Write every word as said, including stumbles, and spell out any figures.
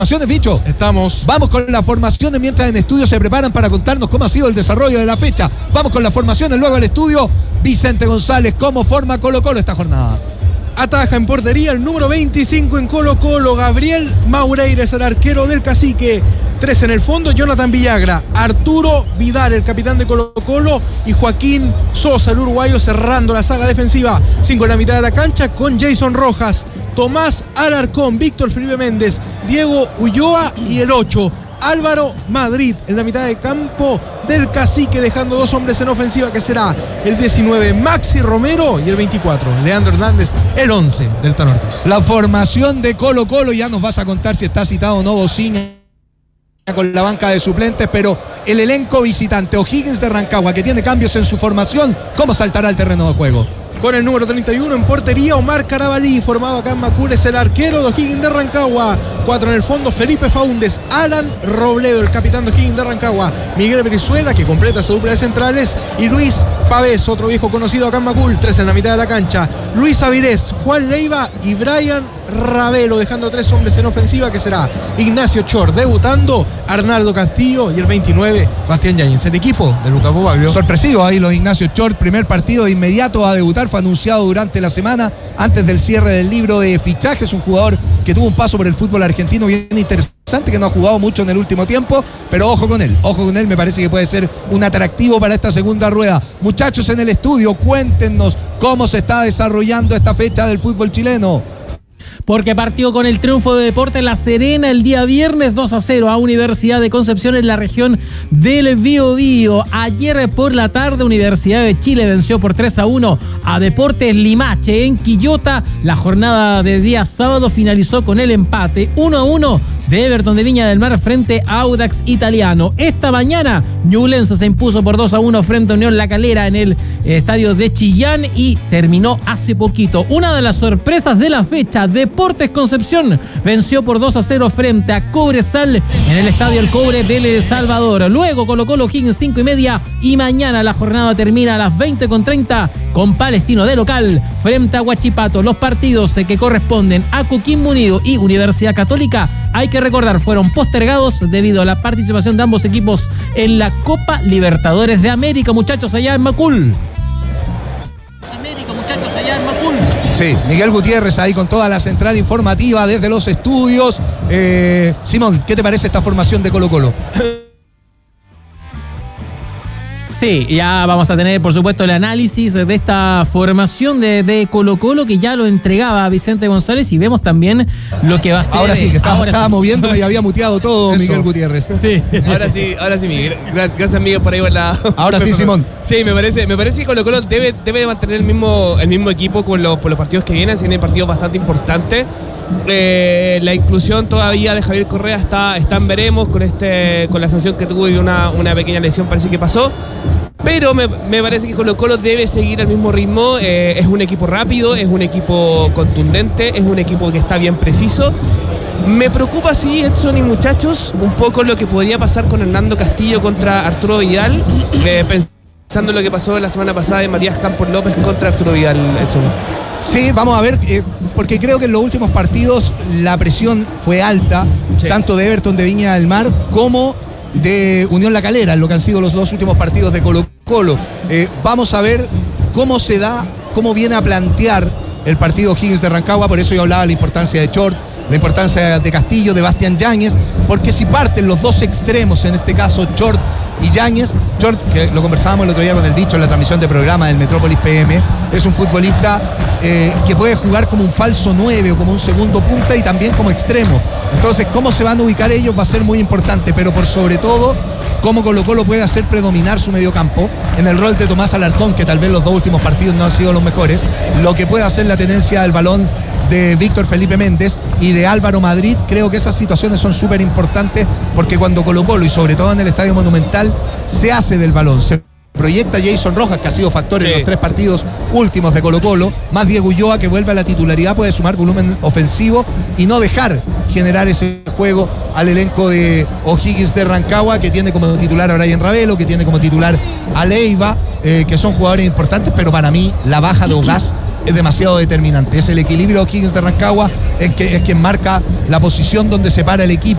formaciones, bicho. Estamos. Vamos con las formaciones mientras en estudio se preparan para contarnos cómo ha sido el desarrollo de la fecha. Vamos con las formaciones, luego al estudio. Vicente González, ¿cómo forma Colo Colo esta jornada? Ataja en portería el número veinticinco en Colo Colo, Gabriel Maureira es el arquero del Cacique. Tres en el fondo, Jonathan Villagra, Arturo Vidal, el capitán de Colo Colo, y Joaquín Sosa, el uruguayo, cerrando la saga defensiva. Cinco en la mitad de la cancha con Jason Rojas, Tomás Alarcón, Víctor Felipe Méndez, Diego Ulloa y el ocho, Álvaro Madrid, en la mitad de campo del Cacique, dejando dos hombres en ofensiva, que será el diecinueve, Maxi Romero, y el veinticuatro, Leandro Hernández, el once del Tano Ortiz. La formación de Colo Colo, ya nos vas a contar si está citado o no Bocina con la banca de suplentes, pero el elenco visitante, O'Higgins de Rancagua, que tiene cambios en su formación, ¿cómo saltará al terreno de juego? Con el número treinta y uno en portería, Omar Carabalí, formado acá en Macul, es el arquero de O'Higgins de Rancagua. Cuatro en el fondo, Felipe Faúndez, Alan Robledo, el capitán de O'Higgins de Rancagua, Miguel Brizuela, que completa su dupla de centrales, y Luis Pavés, otro viejo conocido acá en Macul. Tres en la mitad de la cancha, Luis Avilés, Juan Leiva y Brian Ravelo, dejando tres hombres en ofensiva, que será Ignacio Chor debutando, Arnaldo Castillo y el veintinueve, Bastián Yáñez, el equipo de Lucas Bobaglio. Sorpresivo ahí los Ignacio Chor, primer partido de inmediato a debutar, fue anunciado durante la semana, antes del cierre del libro de fichajes, un jugador que tuvo un paso por el fútbol argentino bien interesante, que no ha jugado mucho en el último tiempo, pero ojo con él, ojo con él, me parece que puede ser un atractivo para esta segunda rueda. Muchachos en el estudio, cuéntenos cómo se está desarrollando esta fecha del fútbol chileno. Porque partió con el triunfo de Deportes La Serena el día viernes dos a cero a Universidad de Concepción en la región del Biobío. Ayer por la tarde Universidad de Chile venció por tres a uno a Deportes Limache en Quillota. La jornada de día sábado finalizó con el empate uno a uno de Everton de Viña del Mar frente a Audax Italiano. Esta mañana Ñublense se impuso por dos a uno frente a Unión La Calera en el estadio de Chillán y terminó hace poquito. Una de las sorpresas de la fecha, Deportes Concepción venció por dos a cero frente a Cobresal en el estadio El Cobre de El Salvador. Luego Colo Colo O'Higgins cinco y media y mañana la jornada termina a las veinte con treinta con Palestino de local frente a Huachipato. Los partidos que corresponden a Coquimbo Unido y Universidad Católica, hay que recordar, fueron postergados debido a la participación de ambos equipos en la Copa Libertadores de América, muchachos, allá en Macul. América, muchachos, allá en Macul. Sí, Miguel Gutiérrez ahí con toda la central informativa desde los estudios. Eh, Simón, ¿qué te parece esta formación de Colo Colo? Sí, ya vamos a tener, por supuesto, el análisis de esta formación de, de Colo Colo, que ya lo entregaba Vicente González, y vemos también lo que va a ser. Ahora sí, que estaba, ahora estaba sí. moviendo y había muteado todo. Eso. Miguel Gutiérrez. Sí. Ahora sí, ahora sí, Miguel. Gracias, gracias Miguel, por ahí por la... Ahora sí, Simón. Sí, me parece, me parece que Colo Colo debe, debe mantener el mismo, el mismo equipo con los, por los partidos que vienen, tienen partidos bastante importantes. Eh, la inclusión todavía de Javier Correa está, está en veremos con, este, con la sanción que tuvo y una, una pequeña lesión parece que pasó. Pero me, me parece que Colo Colo debe seguir al mismo ritmo. Eh, es un equipo rápido, es un equipo contundente, es un equipo que está bien preciso. Me preocupa, sí, Edson y muchachos, un poco lo que podría pasar con Hernando Castillo contra Arturo Vidal, eh, pensando en lo que pasó la semana pasada de Matías Campos López contra Arturo Vidal, Edson. Sí, vamos a ver, eh, porque creo que en los últimos partidos la presión fue alta, sí, tanto de Everton de Viña del Mar como de Unión La Calera, en lo que han sido los dos últimos partidos de Colo Colo. Eh, vamos a ver cómo se da, cómo viene a plantear el partido O'Higgins de Rancagua. Por eso yo hablaba de la importancia de Chort, la importancia de Castillo, de Bastián Yáñez, porque si parten los dos extremos, en este caso Chort y Yáñez, Chort, que lo conversábamos el otro día con el Bicho en la transmisión de programa del Metrópolis P M, es un futbolista eh, que puede jugar como un falso nueve o como un segundo punta y también como extremo. Entonces, cómo se van a ubicar ellos va a ser muy importante, pero por sobre todo, cómo Colo Colo puede hacer predominar su mediocampo en el rol de Tomás Alarcón, que tal vez los dos últimos partidos no han sido los mejores, lo que puede hacer la tenencia del balón de Víctor Felipe Méndez y de Álvaro Madrid. Creo que esas situaciones son súper importantes, porque cuando Colo Colo, y sobre todo en el Estadio Monumental, se hace del balón, se proyecta Jason Rojas, que ha sido factor, sí, en los tres partidos últimos de Colo Colo, más Diego Ulloa, que vuelve a la titularidad, puede sumar volumen ofensivo y no dejar generar ese juego al elenco de O'Higgins de Rancagua, que tiene como titular a Brian Ravelo, que tiene como titular a Leiva, eh, que son jugadores importantes, pero para mí la baja de Ogás es demasiado determinante. Es el equilibrio O'Higgins de Rancagua, es, que, es quien marca la posición donde se para el equipo.